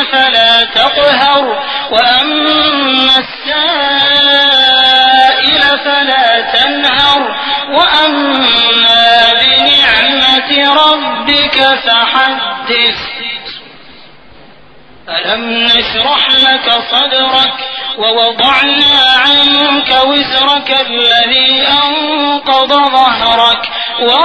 فلا تقهر وأما السائل فلا تنهر وأما بنعمة ربك فحدث. ألم نشرح لك صدرك ووضعنا عنك وزرك الذي أنقض ظهرك